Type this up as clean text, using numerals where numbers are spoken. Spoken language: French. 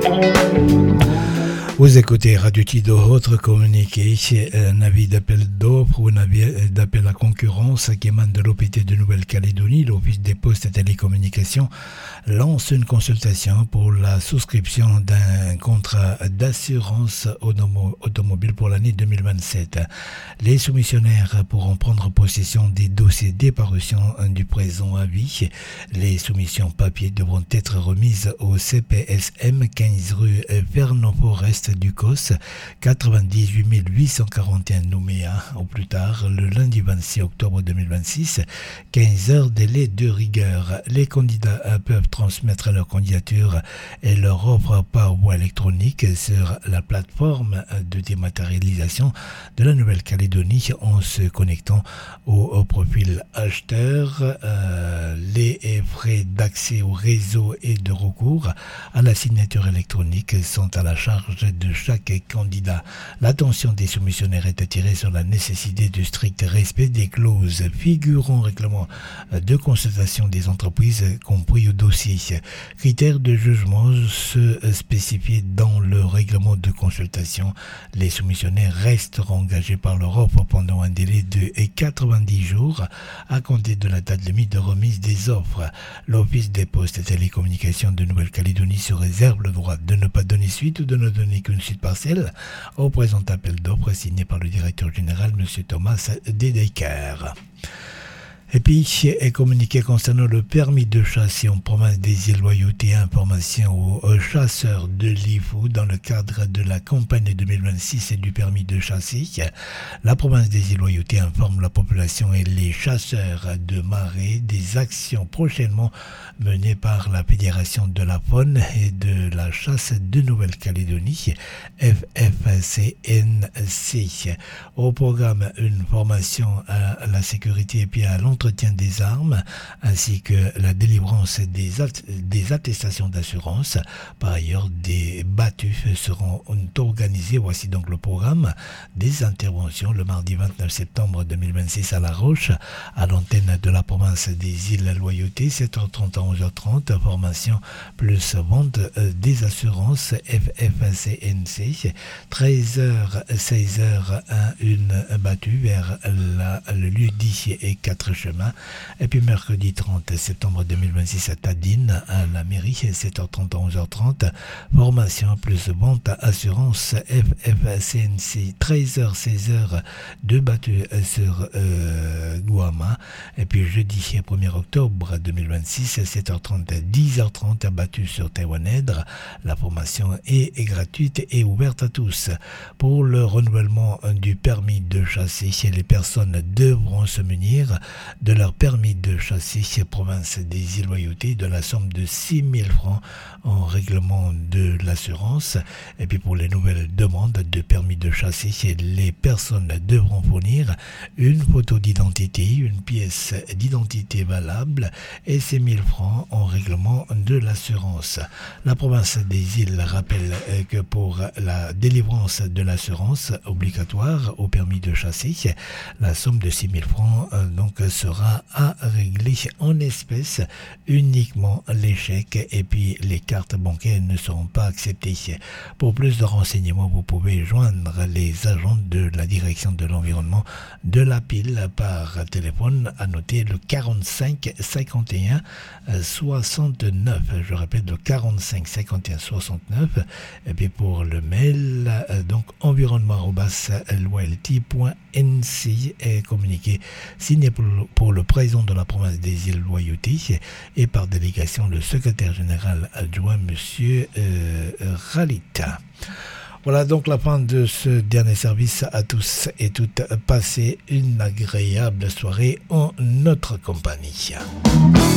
Vous écoutez Radio Tido, votre communiqué, un avis d'appel d'offres ou un avis d'appel à concurrence qui émane de l'OPT de Nouvelle-Calédonie. L'Office des postes et télécommunications lance une consultation pour la souscription d'un contrat d'assurance automobile pour l'année 2027. Les soumissionnaires pourront prendre possession des dossiers dès parution du présent avis. Les soumissions papier devront être remises au CPSM 15 rue Vernon-Forest du COS 98 841 Nouméa au plus tard le lundi 26 octobre 2026, 15 heures délai de rigueur. Les candidats peuvent transmettre leur candidature et leur offre par voie électronique sur la plateforme de dématérialisation de la Nouvelle-Calédonie en se connectant au profil acheteur. Les frais d'accès au réseau et de recours à la signature électronique sont à la charge de chaque candidat. L'attention des soumissionnaires est attirée sur la nécessité du strict respect des clauses figurant au règlement de consultation des entreprises compris au dossier. Critères de jugement se spécifiés dans le règlement de consultation. Les soumissionnaires resteront engagés par leur offre pendant un délai de 90 jours à compter de la date limite de remise des offres. L'Office des postes et télécommunications de Nouvelle-Calédonie se réserve le droit de ne pas donner suite ou de ne donner qu'une suite partielle au présent appel d'offres signé par le directeur général M. Thomas Dedeker. Et puis, est communiqué concernant le permis de chasser en province des îles Loyauté, information aux chasseurs de l'IFU dans le cadre de la campagne 2026 et du permis de chasser. La province des îles Loyauté informe la population et les chasseurs de marée des actions prochainement menées par la Fédération de la faune et de la chasse de Nouvelle-Calédonie, FFCNC. Au programme, une formation à la sécurité et puis à l'entretien des armes, ainsi que la délivrance des attestations d'assurance. Par ailleurs, des battues seront organisées. Voici donc le programme des interventions le mardi 29 septembre 2026 à La Roche, à l'antenne de la province des îles Loyauté, 7h30 à 11h30, formation plus vente des assurances FFCNC, 13h, 16h, une battue vers le lieu dit et 4 chemins. Et puis mercredi 30 septembre 2026 à Tadine, à la mairie, 7h30 à 11h30, formation plus vente assurance FFCNC, 13h, 16h, 2 battues sur Guama. Et puis jeudi 1er octobre 2026, 7h30, 10h30, battues sur Taïwanèdre. La formation est gratuite et ouverte à tous. Pour le renouvellement du permis de chasser, les personnes devront se munir de leur permis de chasser province des îles Loyauté de la somme de 6 000 francs en règlement de l'assurance. Et puis pour les nouvelles demandes de permis de chasser, les personnes devront fournir une photo d'identité, une pièce d'identité valable et 6 000 francs en règlement de l'assurance. La province des îles rappelle que pour la délivrance de l'assurance obligatoire au permis de chasser, la somme de 6 000 francs donc sera à régler en espèces, uniquement les chèques et puis les cartes bancaires ne seront pas acceptées. Pour plus de renseignements, vous pouvez joindre les agents de la direction de l'environnement de la pile par téléphone à noter le 45 51 69. Je répète le 45 51 69. Et puis pour le mail, donc environnement@loyalty.nc est communiqué signé pour le président de la province des îles Loyauté et par délégation le secrétaire général adjoint monsieur Ralita. Voilà donc la fin de ce dernier service à tous et toutes. Passez une agréable soirée en notre compagnie.